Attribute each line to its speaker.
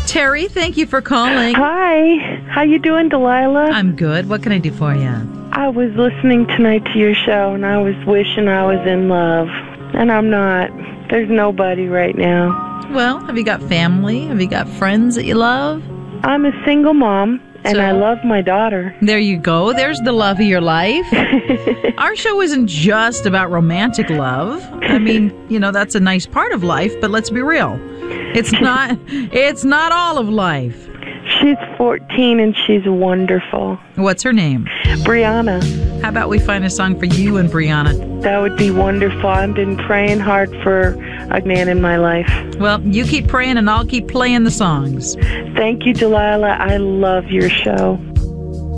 Speaker 1: Terry, thank you for calling.
Speaker 2: Hi. How you doing, Delilah?
Speaker 1: I'm good. What can I do for you?
Speaker 2: I was listening tonight to your show, and I was wishing I was in love. And I'm not. There's nobody right now.
Speaker 1: Well, have you got family? Have you got friends that you love?
Speaker 2: I'm a single mom, and
Speaker 1: So?
Speaker 2: I love my daughter.
Speaker 1: There you go. There's the love of your life. Our show isn't just about romantic love. I mean, that's a nice part of life, but let's be real. It's not all of life.
Speaker 2: She's 14, and she's wonderful.
Speaker 1: What's her name?
Speaker 2: Brianna.
Speaker 1: How about we find a song for you and Brianna?
Speaker 2: That would be wonderful. I've been praying hard for a man in my life.
Speaker 1: Well, you keep praying and I'll keep playing the songs.
Speaker 2: Thank you, Delilah. I love your show.